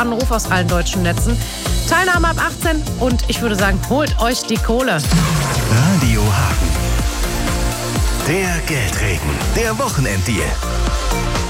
Anruf aus allen deutschen Netzen. Teilnahme ab 18 und ich würde sagen, holt euch die Kohle. Radio Hagen. Der Geldregen, der Wochenenddeal.